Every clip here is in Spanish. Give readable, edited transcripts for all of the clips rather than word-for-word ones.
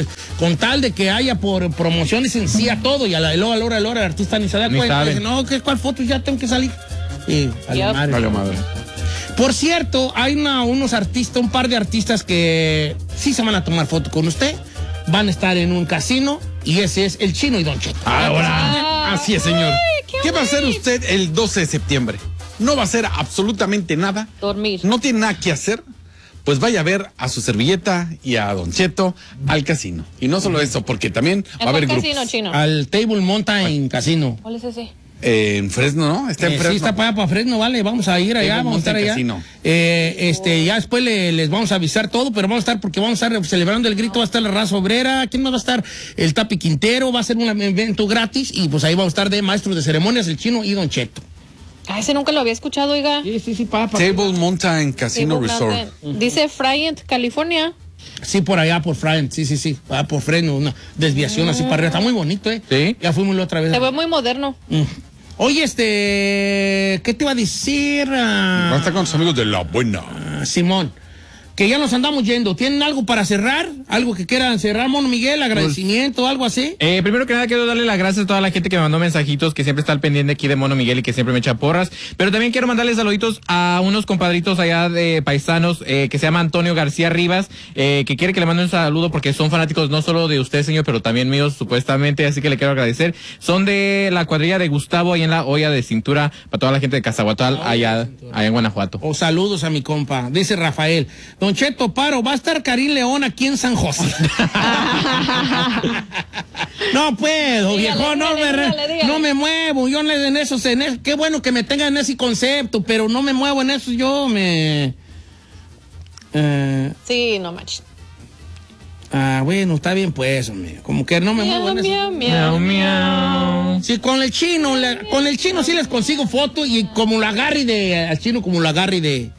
pues con tal de que haya por promociones en sí a todo, y a la hora el artista ni se da cuenta. Dice, no, ¿cuál foto? Ya tengo que salir. Y vale madre. Por cierto, hay unos artistas, un par de artistas que sí se van a tomar foto con usted. Van a estar en un casino y ese es el Chino y Don Cheto. Ahora, así es, señor. ¿Qué va a hacer usted el 12 de septiembre? No va a hacer absolutamente nada. Dormir. No tiene nada que hacer. Pues vaya a ver a su servilleta y a Don Cheto al casino. Y no solo eso, porque también va a haber grupos. Casino, Chino? Al Table Mountain Casino. ¿Cuál es ese? En Fresno, ¿no? Está en Fresno. Sí, está para Fresno, vale. Vamos a ir allá, vamos a estar allá. Ya después les vamos a avisar todo, pero vamos a estar, porque vamos a estar celebrando el grito, va a estar la raza obrera. ¿Quién más va a estar? El Tapi Quintero, va a ser un evento gratis, y pues ahí vamos a estar de maestros de ceremonias, el Chino y Don Cheto. Ese nunca lo había escuchado, oiga. Sí, papá. Table Mountain Casino Resort. Dice Bryant, California. Sí, por allá, por Bryant, sí. Por Fresno, una desviación así para arriba. Está muy bonito, ¿eh? Sí. Ya fuimos la otra vez. Se ve muy moderno. Oye, ¿qué te iba a decir? Va a estar con sus amigos de La Buena. Simón, que ya nos andamos yendo. ¿Tienen algo para cerrar? ¿Algo que quieran cerrar, Mono Miguel? ¿Agradecimiento, algo así? Primero que nada quiero darle las gracias a toda la gente que me mandó mensajitos, que siempre está al pendiente aquí de Mono Miguel y que siempre me echa porras. Pero también quiero mandarles saluditos a unos compadritos allá de paisanos, que se llama Antonio García Rivas, que quiere que le mande un saludo porque son fanáticos no solo de usted, señor, pero también míos, supuestamente, así que le quiero agradecer. Son de la cuadrilla de Gustavo, ahí en la olla de cintura, para toda la gente de Cazahuatal, allá en Guanajuato. Saludos a mi compa. Dice Rafael, Don Cheto, paro, va a estar Karim León aquí en San José. No puedo, viejo, no me muevo. Yo en eso, qué bueno que me tengan ese concepto, pero no me muevo en eso, Sí, no manches. Bueno, está bien pues, hombre. Como que no me muevo en eso. Miau. Sí, con el chino sí les consigo foto, y como lo agarre al chino, como lo agarre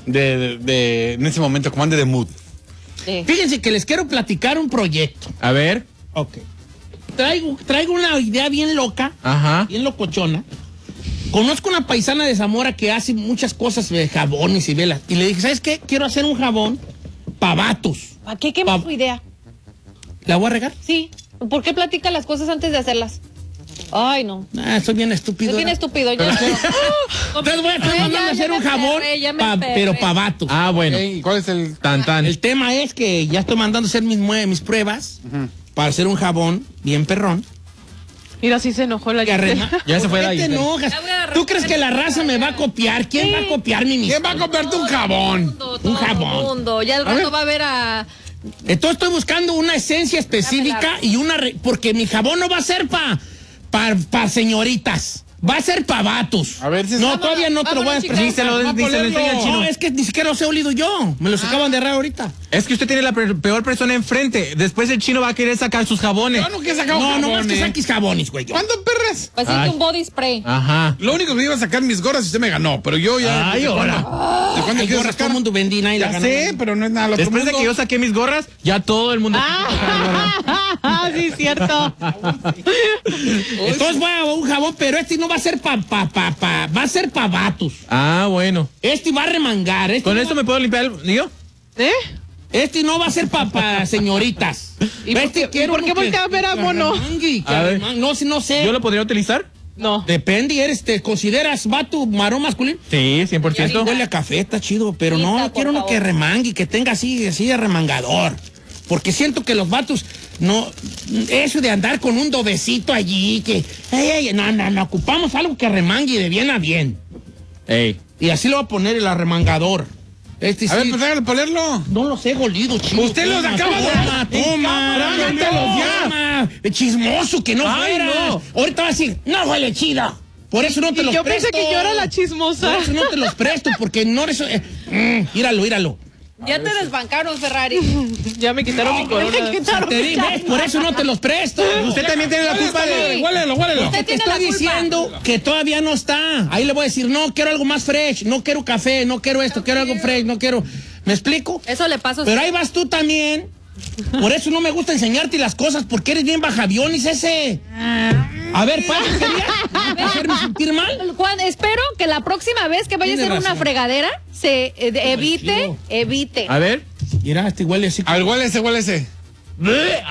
en ese momento, como ande de mood. Sí. Fíjense que les quiero platicar un proyecto. A ver. Ok. Traigo una idea bien loca, bien locochona. Conozco una paisana de Zamora que hace muchas cosas de jabones y velas. Y le dije, ¿sabes qué? Quiero hacer un jabón para vatos. ¿Para qué? ¿Qué más tu idea? ¿La voy a regar? Sí. ¿Por qué platica las cosas antes de hacerlas? Ay, no. Estoy bien estúpido. Estoy bien estúpido. Entonces voy a estar mandando a hacer un jabón, pero para vatos. Bueno. Okay, ¿cuál es el tan? El tema es que ya estoy mandando a hacer mis pruebas para hacer un jabón bien perrón. Mira, sí se enojó la Gisela. Ya se fue la Gisela. ¿Tú crees que la raza me va a copiar? ¿Quién va a copiar mi ¿Quién va a copiarte un jabón? Un jabón. Ya el rato va a ver a... Entonces estoy buscando una esencia específica y porque mi jabón no va a ser para señoritas. Va a ser para vatos. A ver si todavía no te lo voy a expresar. Díselo enseña al chino. No, es que ni siquiera los he olido yo. Me los acaban de agarrar ahorita. Es que usted tiene la peor persona enfrente. Después el chino va a querer sacar sus jabones. Yo no quiero sacar jabones. No, es que saques jabones, güey. ¿Cuándo, perras? Pues sí, un body spray. Lo único que me iba a sacar mis gorras y usted me ganó, pero yo ya... Ay, ahora. ¿De cuándo quiero gorras? sacar? Todo el mundo vendí, nadie la Ya ganó. sé, pero no es nada. Después de que yo saqué mis gorras, ya todo el mundo... Sí, cierto. Entonces voy a un jabón, pero no va a ser va a ser para vatos. Bueno. Va a remangar. ¿Con esto me puedo limpiar el niño? No va a ser para señoritas. ¿Y por qué volteas a ver a Mono? No sé. ¿Yo lo podría utilizar? No. Depende, ¿te consideras vato marón masculino? Sí, 100%. Huele a café, está chido, pero quiero uno que remangue, que tenga así de remangador. Porque siento que los vatos, eso de andar con un dobecito allí, no, ocupamos algo que remangue de bien a bien. Y así lo voy a poner el arremangador. A ver, pues hágale ponerlo. No los he golido, chico. Usted los acaba de... Toma, ya. Chismoso, que no fuera. No. Ahorita va a decir, no huele chido. Por eso no te los presto. Yo pensé que yo era la chismosa. Por eso no te los presto, porque no eres... Míralo. Ya te desbancaron, Ferrari. Ya me quitaron mi corona. Por eso no te los presto. Usted también tiene la culpa de... Huélelo. Te estoy diciendo que todavía no está. Ahí le voy a decir, no, quiero algo más fresh. No quiero café, no quiero esto, quiero algo fresh, no quiero... ¿Me explico? Eso le pasa a Pero usted. ahí vas tú también. Por eso no me gusta enseñarte las cosas, porque eres bien bajaviones ese. A ver, Paco, ¿querías hacerme sentir mal? Juan, espero que la próxima vez que vaya a hacer una fregadera se evite. A ver. Mira, huele así. A ver, huele ese.